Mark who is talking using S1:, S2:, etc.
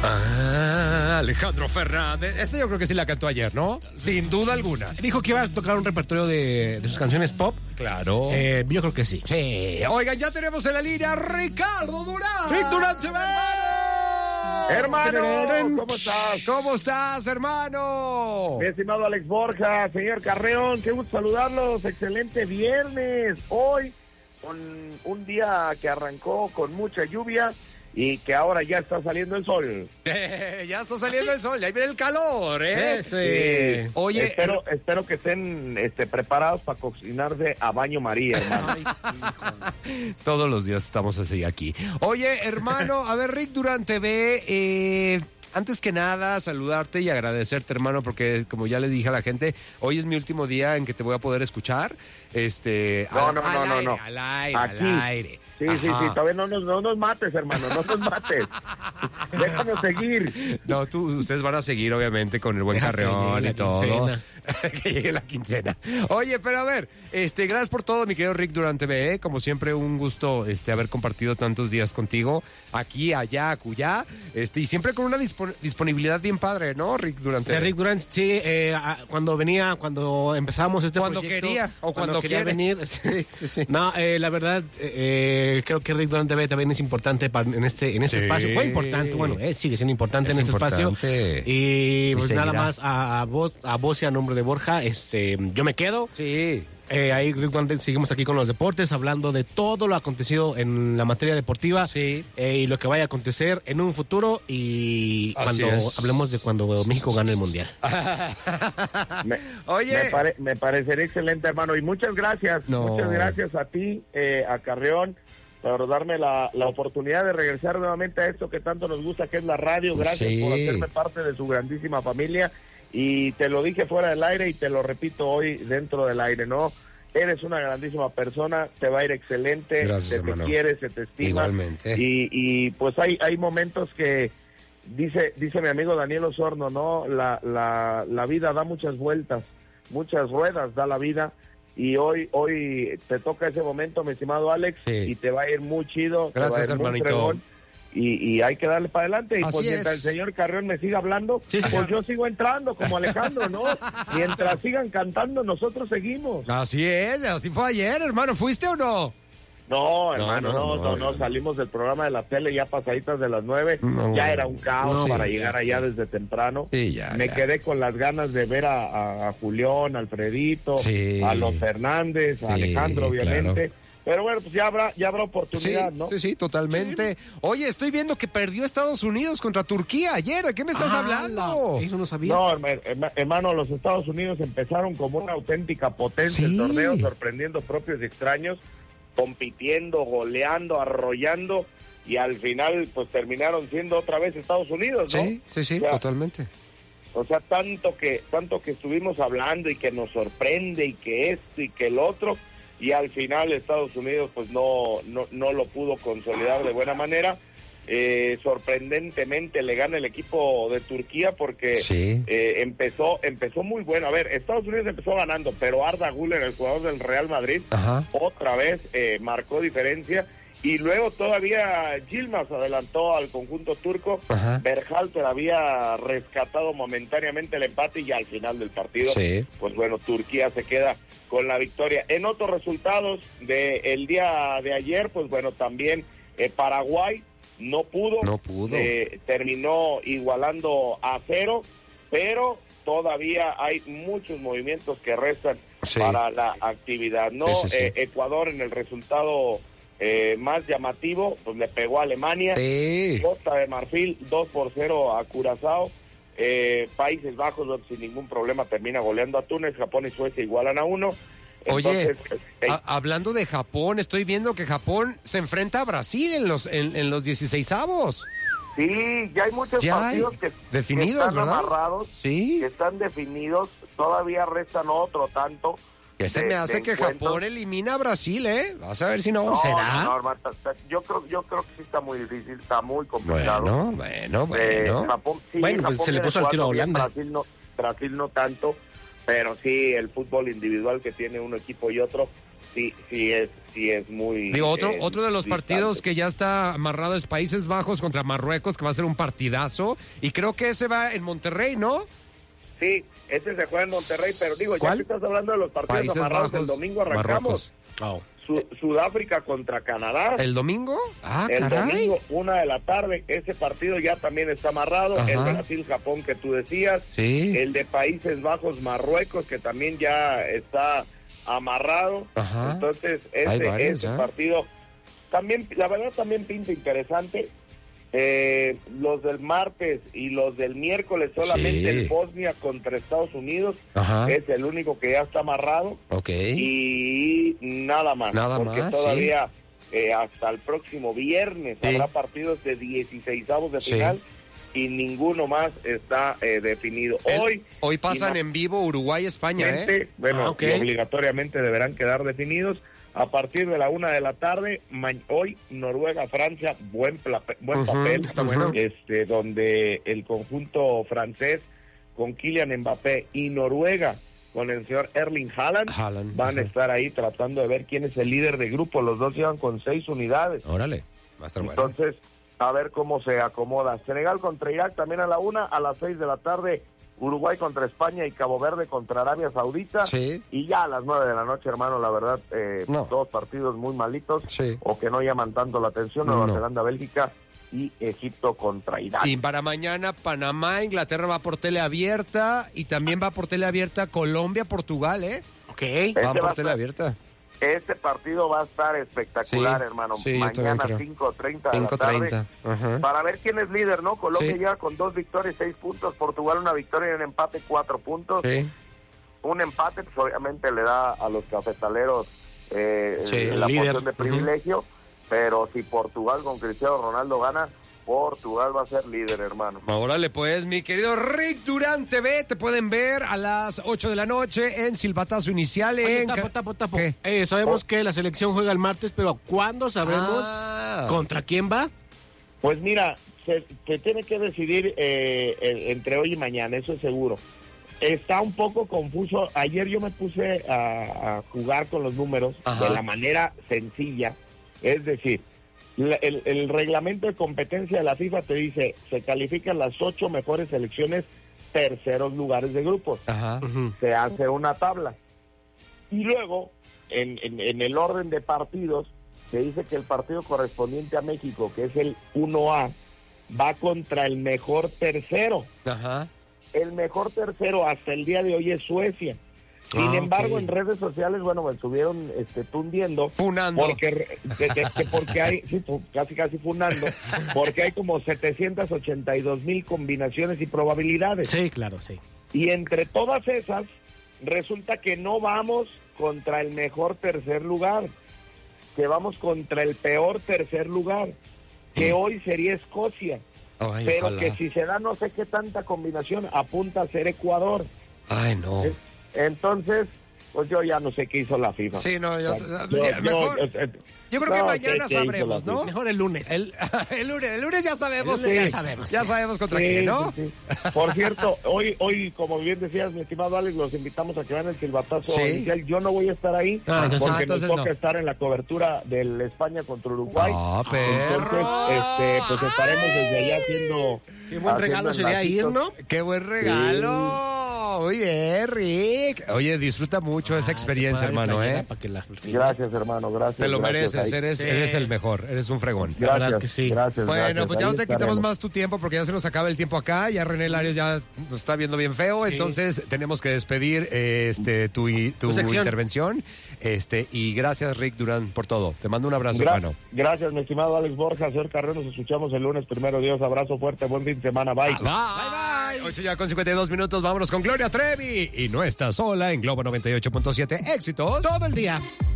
S1: Alejandro Fernández. Esta yo creo que sí la cantó ayer, ¿no? Sin duda alguna.
S2: Dijo que iba a tocar un repertorio de sus canciones pop.
S1: Claro.
S2: Yo creo que sí.
S1: Sí. Oigan, ya tenemos en la línea Ricardo Durán.
S2: ¡Rick Durán TV!
S3: Hermano, ¿cómo estás?
S1: ¿Cómo estás, hermano?
S3: Mi estimado Alex Borja, señor Carreón, qué gusto saludarlos. Excelente viernes. Hoy, con un día que arrancó con mucha lluvia y que ahora ya está saliendo el sol.
S1: Ya está saliendo el sol, ahí viene el calor, ¿eh?
S2: Sí.
S1: Oye,
S3: espero que estén preparados para cocinarse a baño María, hermano.
S1: todos los días estamos así aquí. Oye, hermano, a ver, Rick Durán TV, antes que nada, saludarte y agradecerte, hermano, porque como ya le dije a la gente, hoy es mi último día en que te voy a poder escuchar.
S3: No.
S1: Al aire.
S3: Sí, todavía no nos mates, hermano, no nos mates. Déjanos seguir.
S1: No, ustedes van a seguir, obviamente, con el buen Carreón y todo. Que llegue la quincena. Oye, pero a ver, gracias por todo, mi querido Rick Durán TV, ¿eh? Como siempre, un gusto haber compartido tantos días contigo, aquí, allá, acullá, y siempre con una disponibilidad bien padre, ¿no, Rick Durán TV?
S2: Rick Durán, sí, cuando empezamos este
S1: cuando
S2: proyecto.
S1: Quería, o cuando
S2: quería
S1: quiere.
S2: venir. Sí. No, la verdad, creo que Rick Durán TV también es importante en este espacio. Fue importante, sigue siendo importante en este espacio. Y pues nada más a vos y a nombre de Borja, yo me quedo.
S1: Sí.
S2: Ahí seguimos aquí con los deportes, hablando de todo lo acontecido en la materia deportiva.
S1: Sí.
S2: Y lo que vaya a acontecer en un futuro y hablemos de cuando México gane el Mundial.
S1: Oye,
S3: me parecería excelente, hermano, y muchas gracias. Muchas gracias a ti, a Carreón, por darme la oportunidad de regresar nuevamente a esto que tanto nos gusta, que es la radio. Gracias por hacerme parte de su grandísima familia. Y te lo dije fuera del aire y te lo repito hoy dentro del aire, ¿no? Eres una grandísima persona, te va a ir excelente.
S1: Gracias,
S3: se te
S1: hermano.
S3: quiere, se te estima.
S1: Igualmente.
S3: Y pues hay momentos que dice mi amigo Daniel Osorno, ¿no? La vida da muchas vueltas, muchas ruedas da la vida. Y hoy te toca ese momento, mi estimado Alex, y te va a ir muy chido.
S1: Gracias,
S3: te va a ir muy
S1: hermanito.
S3: fregón. Y hay que darle para adelante. Y
S1: Así
S3: pues mientras
S1: es.
S3: el señor Carrión me siga hablando,
S1: Sí,
S3: pues
S1: señor.
S3: yo sigo entrando como Alejandro, ¿no? Mientras sigan cantando, nosotros seguimos.
S1: Así es, así fue ayer, hermano. ¿Fuiste o no?
S3: No, hermano,
S1: no,
S3: no. Salimos del programa de la tele ya pasaditas de las 9.
S1: No,
S3: ya era un caos para
S1: sí,
S3: llegar allá desde temprano.
S1: Sí, ya.
S3: Me quedé con las ganas de ver a Julián, a Alfredito,
S1: Sí.
S3: a los Fernández, a
S1: Sí,
S3: Alejandro, obviamente.
S1: claro.
S3: Pero bueno, pues ya habrá oportunidad, ¿no?
S1: Sí, totalmente. Oye, estoy viendo que perdió Estados Unidos contra Turquía ayer. ¿De qué me estás hablando?
S2: Eso no sabía.
S3: No, hermano, los Estados Unidos empezaron como una auténtica potencia el torneo, sorprendiendo propios y extraños, compitiendo, goleando, arrollando, y al final pues terminaron siendo otra vez Estados Unidos, ¿no?
S1: Sí,
S3: O sea,
S1: totalmente.
S3: O sea, tanto que estuvimos hablando y que nos sorprende y que esto y que el otro, y al final Estados Unidos pues no lo pudo consolidar de buena manera. Sorprendentemente le gana el equipo de Turquía porque empezó muy bueno. A ver, Estados Unidos empezó ganando, pero Arda Güler, el jugador del Real Madrid, otra vez marcó diferencia. Y luego todavía Yilmaz adelantó al conjunto turco. Berhalter había rescatado momentáneamente el empate y al final del partido, pues bueno, Turquía se queda con la victoria. En otros resultados del día de ayer, pues bueno, también Paraguay no pudo. Terminó igualando a 0, pero todavía hay muchos movimientos que restan para la actividad, ¿no? Ecuador en el resultado más llamativo, pues le pegó a Alemania. Costa de Marfil 2-0 a Curazao. Países Bajos sin ningún problema termina goleando a Túnez. Japón y Suecia igualan a 1.
S1: Oye, hablando de Japón, estoy viendo que Japón se enfrenta a Brasil en los 16avos.
S3: Sí, ya hay muchos partidos que
S1: definidos,
S3: están amarrados, que están definidos. Todavía restan otro tanto.
S1: Que se me hace que Japón elimina a Brasil, ¿eh? Vas a ver si no será.
S3: No, hermano, yo creo que sí está muy difícil, está muy complicado.
S1: Bueno.
S3: Japón,
S2: pues se le puso al tiro a Holanda.
S3: Brasil no tanto, pero sí, el fútbol individual que tiene un equipo y otro, sí es muy...
S1: Digo, otro de los partidos que ya está amarrado es Países Bajos contra Marruecos, que va a ser un partidazo, y creo que ese va en Monterrey, ¿no?
S3: Sí, ese se juega en Monterrey, pero digo,
S1: ¿cuál?
S3: Ya que estás hablando de los partidos
S1: Países
S3: amarrados,
S1: Bajos,
S3: el domingo arrancamos. Sudáfrica contra Canadá.
S1: ¿El domingo?
S3: El
S1: caray.
S3: domingo, 1:00 p.m, ese partido ya también está amarrado.
S1: Ajá.
S3: El Brasil-Japón que tú decías.
S1: Sí.
S3: El de Países Bajos-Marruecos, que también ya está amarrado.
S1: Ajá.
S3: Entonces, ese partido también, la verdad, también pinta interesante. Los del martes y los del miércoles solamente el Bosnia contra Estados Unidos. Ajá. Es el único que ya está amarrado. Y nada más. Porque todavía hasta el próximo viernes habrá partidos de 16avos de final y ninguno más está definido.
S1: Hoy pasan en vivo Uruguay-España,
S3: Bueno, y obligatoriamente deberán quedar definidos. A partir de la 1:00 p.m, hoy Noruega-Francia, buen papel,
S1: está bueno.
S3: Donde el conjunto francés con Kylian Mbappé y Noruega con el señor Erling Haaland van a estar ahí tratando de ver quién es el líder de grupo. Los dos llevan con 6 unidades.
S1: Órale, va a estar bueno.
S3: Entonces, a ver cómo se acomoda. Senegal contra Irak también a la 1:00, a las 6:00 Uruguay contra España y Cabo Verde contra Arabia Saudita. Y ya a las 9:00 p.m, hermano, la verdad, dos partidos muy malitos o que no llaman tanto la atención. Nueva Zelanda, Bélgica y Egipto contra Irán.
S1: Y para mañana Panamá, Inglaterra va por tele abierta y también va por tele abierta Colombia, Portugal, va por tele abierta.
S3: Este partido va a estar espectacular, hermano. Mañana 5:30 de la tarde. Para ver quién es líder, ¿no? Colombia llega con 2 victorias, 6 puntos. Portugal 1 victoria y un empate, 4 puntos. Un empate, pues obviamente le da a los cafetaleros la posición de privilegio. Pero si Portugal con Cristiano Ronaldo gana, Portugal va a ser líder, hermano.
S1: Órale, pues, mi querido Rick Durán TV, te pueden ver a las 8 de la noche en Silbatazo Inicial.
S2: Tapo. Sabemos que la selección juega el martes, pero ¿cuándo sabremos contra quién va?
S3: Pues mira, se tiene que decidir entre hoy y mañana, eso es seguro. Está un poco confuso. Ayer yo me puse a jugar con los números de la manera sencilla, es decir, el reglamento de competencia de la FIFA te dice, se califican las 8 mejores selecciones, terceros lugares de grupos. Se hace una tabla. Y luego, en el orden de partidos, se dice que el partido correspondiente a México, que es el 1A, va contra el mejor tercero. El mejor tercero hasta el día de hoy es Suecia. Sin embargo, en redes sociales, bueno, me estuvieron tundiendo.
S1: Funando.
S3: Porque hay, casi funando, porque hay como 782,000 combinaciones y probabilidades.
S2: Sí, claro, sí.
S3: Y entre todas esas, resulta que no vamos contra el mejor tercer lugar, que vamos contra el peor tercer lugar, que hoy sería Escocia. Pero ojalá. Que si se da no sé qué tanta combinación, apunta a ser Ecuador.
S1: Ay, no.
S3: Entonces, pues yo ya no sé qué hizo la FIFA.
S1: Sí, no, yo creo que mañana sabremos, ¿no?
S2: Mejor el lunes.
S1: El lunes ya sabemos. Ya sabemos contra quién, ¿no?
S3: Sí. Por cierto, hoy, como bien decías, mi estimado Alex, los invitamos a que vean el silbatazo inicial. Yo no voy a estar ahí porque nos toca estar en la cobertura del España contra Uruguay. Entonces, pues estaremos desde allá haciendo...
S2: Qué buen regalo sería ir, ¿no?
S1: ¡Qué buen regalo! Muy bien, Rick. Oye, disfruta mucho esa experiencia, hermano,
S3: Gracias, hermano, gracias.
S1: Te lo mereces, eres el mejor, eres un fregón.
S3: Gracias, la verdad que sí. Gracias.
S1: Bueno, pues ya no te quitamos más tu tiempo porque ya se nos acaba el tiempo acá. Ya René Larios ya nos está viendo bien feo, entonces tenemos que despedir tu intervención. Y gracias, Rick Durán, por todo. Te mando un abrazo, hermano.
S3: Gracias, mi estimado Alex Borja, señor Carrero. Nos escuchamos el lunes, primero Dios. Abrazo fuerte, buen fin de semana. Bye.
S1: Bye. 8 ya con 52 minutos. Vámonos con Gloria Trevi. Y no está sola en Globo 98.7. Éxitos
S2: todo el día.